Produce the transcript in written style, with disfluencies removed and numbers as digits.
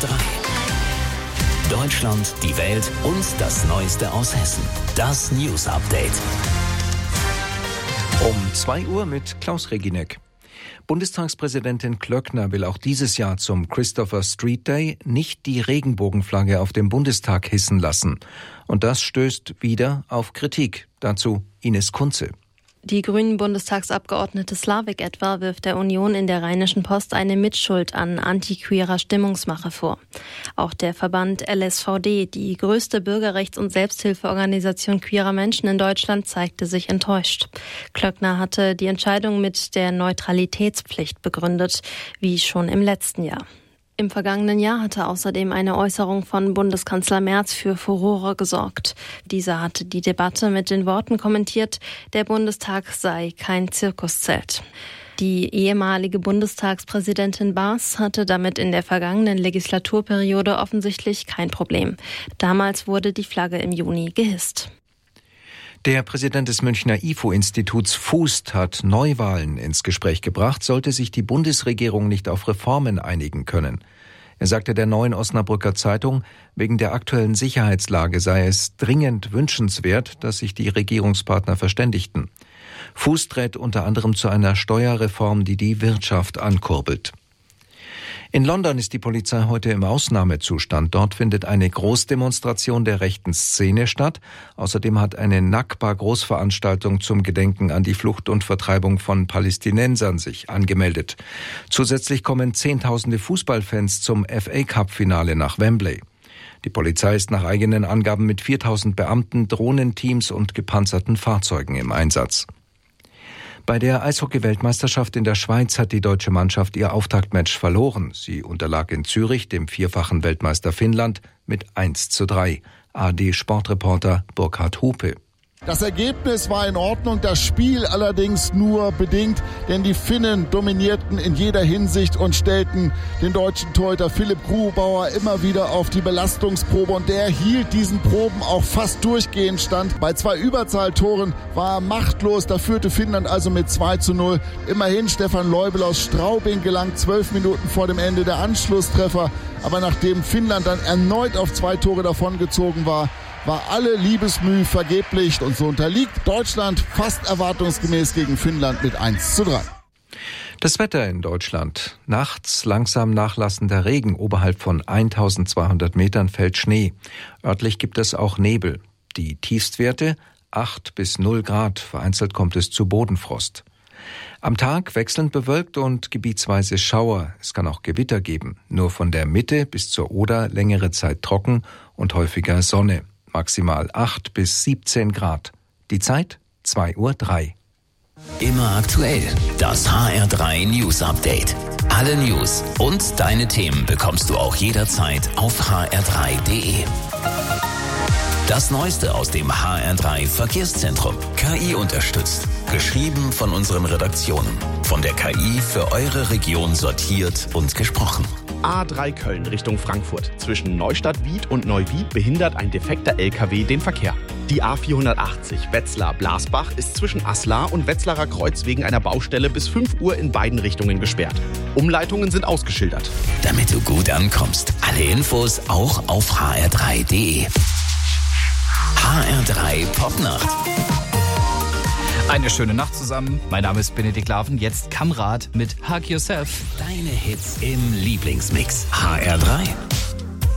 HR3. Deutschland, die Welt und das Neueste aus Hessen. Das News Update. Um 2 Uhr mit Klaus Reginek. Bundestagspräsidentin Klöckner will auch dieses Jahr zum Christopher Street Day nicht die Regenbogenflagge auf dem Bundestag hissen lassen. Und das stößt wieder auf Kritik. Dazu Ines Kunze. Die grünen Bundestagsabgeordnete Slavik etwa wirft der Union in der Rheinischen Post eine Mitschuld an antiqueerer Stimmungsmache vor. Auch der Verband LSVD, die größte Bürgerrechts- und Selbsthilfeorganisation queerer Menschen in Deutschland, zeigte sich enttäuscht. Klöckner hatte die Entscheidung mit der Neutralitätspflicht begründet, wie schon im letzten Jahr. Im vergangenen Jahr hatte außerdem eine Äußerung von Bundeskanzler Merz für Furore gesorgt. Dieser hatte die Debatte mit den Worten kommentiert, der Bundestag sei kein Zirkuszelt. Die ehemalige Bundestagspräsidentin Baas hatte damit in der vergangenen Legislaturperiode offensichtlich kein Problem. Damals wurde die Flagge im Juni gehisst. Der Präsident des Münchner IFO-Instituts Fußt hat Neuwahlen ins Gespräch gebracht, sollte sich die Bundesregierung nicht auf Reformen einigen können. Er sagte der Neuen Osnabrücker Zeitung, wegen der aktuellen Sicherheitslage sei es dringend wünschenswert, dass sich die Regierungspartner verständigten. Fußt rät unter anderem zu einer Steuerreform, die die Wirtschaft ankurbelt. In London ist die Polizei heute im Ausnahmezustand. Dort findet eine Großdemonstration der rechten Szene statt. Außerdem hat eine Nakba-Großveranstaltung zum Gedenken an die Flucht und Vertreibung von Palästinensern sich angemeldet. Zusätzlich kommen Zehntausende Fußballfans zum FA-Cup-Finale nach Wembley. Die Polizei ist nach eigenen Angaben mit 4.000 Beamten, Drohnenteams und gepanzerten Fahrzeugen im Einsatz. Bei der Eishockey-Weltmeisterschaft in der Schweiz hat die deutsche Mannschaft ihr Auftaktmatch verloren. Sie unterlag in Zürich dem vierfachen Weltmeister Finnland mit 1:3. ARD-Sportreporter Burkhard Hupe. Das Ergebnis war in Ordnung, das Spiel allerdings nur bedingt, denn die Finnen dominierten in jeder Hinsicht und stellten den deutschen Torhüter Philipp Grubauer immer wieder auf die Belastungsprobe und der hielt diesen Proben auch fast durchgehend stand. Bei 2 Überzahltoren war er machtlos, da führte Finnland also mit 2:0. Immerhin Stefan Leubel aus Straubing gelang 12 Minuten vor dem Ende der Anschlusstreffer, aber nachdem Finnland dann erneut auf 2 Tore davongezogen war alle Liebesmüh vergeblich und so unterliegt Deutschland fast erwartungsgemäß gegen Finnland mit 1:3. Das Wetter in Deutschland. Nachts langsam nachlassender Regen. Oberhalb von 1200 Metern fällt Schnee. Örtlich gibt es auch Nebel. Die Tiefstwerte 8 bis 0 Grad. Vereinzelt kommt es zu Bodenfrost. Am Tag wechselnd bewölkt und gebietsweise Schauer. Es kann auch Gewitter geben. Nur von der Mitte bis zur Oder längere Zeit trocken und häufiger Sonne. Maximal 8 bis 17 Grad. Die Zeit 2:03 Uhr. Immer aktuell. Das HR3 News Update. Alle News und deine Themen bekommst du auch jederzeit auf hr3.de. Das Neueste aus dem HR3 Verkehrszentrum. KI unterstützt. Geschrieben von unseren Redaktionen. Von der KI für eure Region sortiert und gesprochen. A3 Köln Richtung Frankfurt. Zwischen Neustadt-Wied und Neuwied behindert ein defekter LKW den Verkehr. Die A480 Wetzlar-Blasbach ist zwischen Aslar und Wetzlarer Kreuz wegen einer Baustelle bis 5 Uhr in beiden Richtungen gesperrt. Umleitungen sind ausgeschildert. Damit du gut ankommst. Alle Infos auch auf hr3.de. HR3 Popnacht. Eine schöne Nacht zusammen. Mein Name ist Benedikt Laven. Jetzt Kamrat mit Hug Yourself. Deine Hits im Lieblingsmix. HR3.